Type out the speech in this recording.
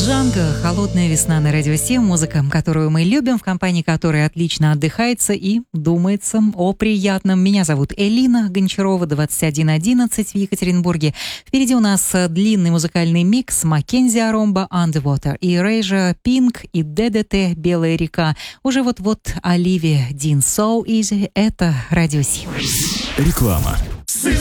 Джанго, «Холодная весна» на Радио 7, музыка, которую мы любим, в компании которой отлично отдыхается и думается о приятном. Меня зовут Элина Гончарова, 21:11 в Екатеринбурге. Впереди у нас длинный музыкальный микс Маккензи Аромба «Underwater» и Рейжа «Pink» и ДДТ «Белая река». Уже вот-вот Оливия Дин «So Easy». Это Радио 7. Реклама.